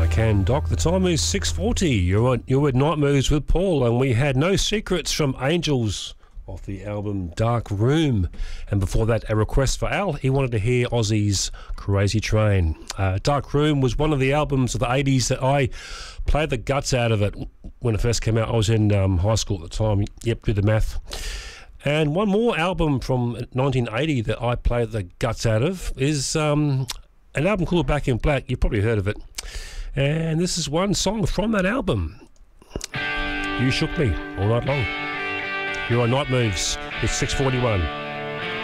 can, Doc. The time is 6:40. You're at Night Moves with Paul, and we had No Secrets from Angels off the album Dark Room. And before that, a request for Al. He wanted to hear Ozzy's Crazy Train. Dark Room was one of the albums of the 80s that I played the guts out of it when it first came out. I was in high school at the time. Yep, do the math. And one more album from 1980 that I played the guts out of is an album called Back in Black. You've probably heard of it. And this is one song from that album. You Shook Me All Night Long. You're on Night Moves. It's 6:41.